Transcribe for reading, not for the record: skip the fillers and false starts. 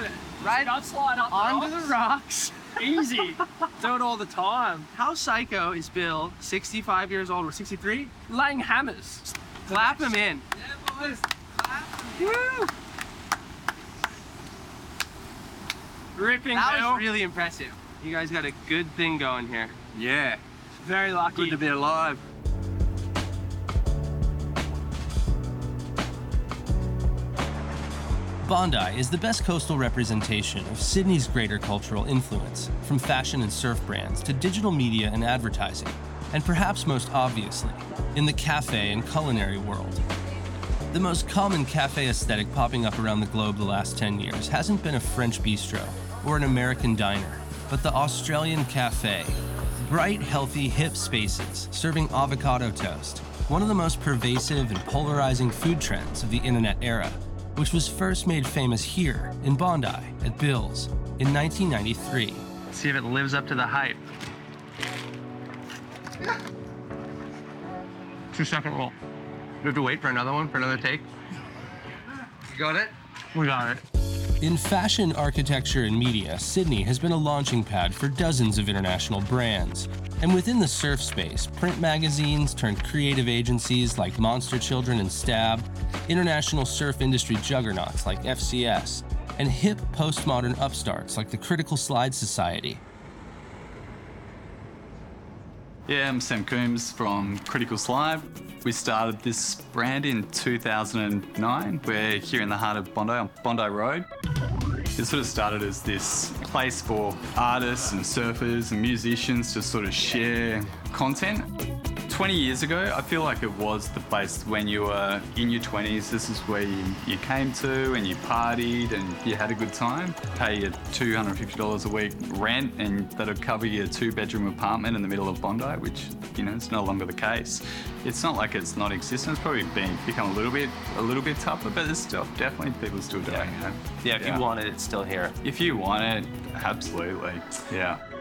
it. Right Gut slide up onto the rocks. Easy. Do it all the time. How psycho is Bill, 65 years old, or 63? Laying hammers. Clap him in. Yeah, boys. Woo! Ripping That Bill. was really impressive. You guys got a good thing going here. Yeah, Very lucky. good to be alive. Bondi is the best coastal representation of Sydney's greater cultural influence, from fashion and surf brands to digital media and advertising, and perhaps most obviously, in the cafe and culinary world. The most common cafe aesthetic popping up around the globe the last 10 years hasn't been a French bistro or an American diner, but the Australian cafe. Bright, healthy, hip spaces serving avocado toast, one of the most pervasive and polarizing food trends of the internet era, which was first made famous here in Bondi at Bill's in 1993. See if it lives up to the hype. 2-second roll. We have to wait for another one, for another take. You got it? We got it. In fashion, architecture, and media, Sydney has been a launching pad for dozens of international brands. And within the surf space, print magazines turned creative agencies like Monster Children and Stab, international surf industry juggernauts like FCS, and hip postmodern upstarts like the Critical Slide Society. Yeah, I'm Sam Coombs from Critical Slide. We started this brand in 2009. We're here in the heart of Bondi, on Bondi Road. It sort of started as this place for artists and surfers and musicians to sort of share content. 20 years ago, I feel like it was the place when you were in your 20s. This is where you came to and you partied and you had a good time. Pay your $250 a week rent and that'll cover your 2-bedroom apartment in the middle of Bondi, which, you know, it's no longer the case. It's not like it's not existent. It's probably become a little bit tougher, but there's still definitely people still doing it. Yeah, if you want it, it's still here. If you want it, absolutely. Yeah.